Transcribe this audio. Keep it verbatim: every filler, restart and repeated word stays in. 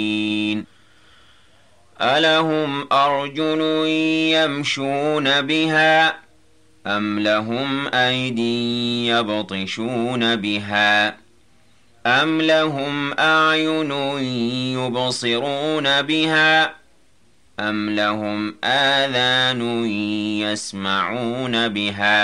أَلَهُمْ أَرْجُلٌ يَمْشُونَ بِهَا أَمْ لَهُمْ أَيْدٍ يَبْطِشُونَ بِهَا أَمْ لَهُمْ أَعْيُنٌ يُبْصِرُونَ بِهَا أَمْ لَهُمْ آذَانٌ يَسْمَعُونَ بِهَا